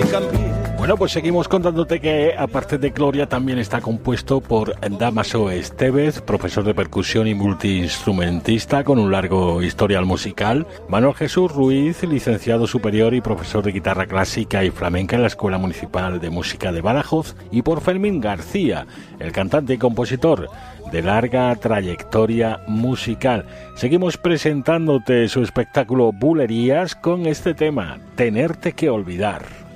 si cambié. Bueno, pues seguimos contándote que aparte de Gloria también está compuesto por Dámaso Estevez, profesor de percusión y multiinstrumentista con un largo historial musical, Manuel Jesús Ruiz, licenciado superior y profesor de guitarra clásica y flamenca en la Escuela Municipal de Música de Badajoz, y por Fermín García, el cantante y compositor de larga trayectoria musical. Seguimos presentándote su espectáculo Bulerías con este tema, Tenerte que olvidar.